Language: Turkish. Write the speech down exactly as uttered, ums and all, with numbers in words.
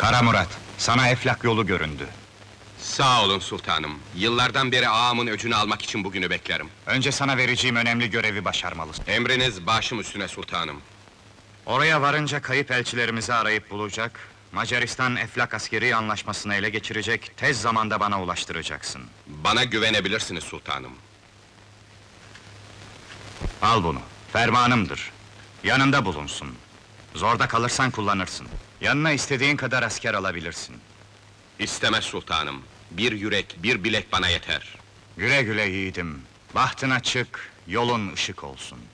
Kara Murat, sana Eflak yolu göründü. Sağ olun sultanım. Yıllardan beri ağamın öcünü almak için bugünü beklerim. Önce sana vereceğim önemli görevi başarmalısın. Emriniz başım üstüne sultanım. Oraya varınca kayıp elçilerimizi arayıp bulacak, Macaristan Eflak askeri anlaşmasını ele geçirecek, tez zamanda bana ulaştıracaksın. Bana güvenebilirsiniz sultanım. Al bunu, fermanımdır. Yanında bulunsun. Zorda kalırsan kullanırsın. Yanına istediğin kadar asker alabilirsin. İstemez sultanım. Bir yürek, bir bilek bana yeter. Güle güle yiğidim. Bahtın açık, yolun ışık olsun.